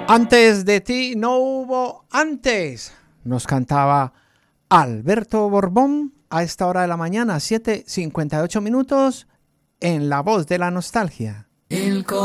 Antes de ti no hubo antes. Nos cantaba Alberto Borbón a esta hora de la mañana, 7:58 minutos, en La Voz de la Nostalgia.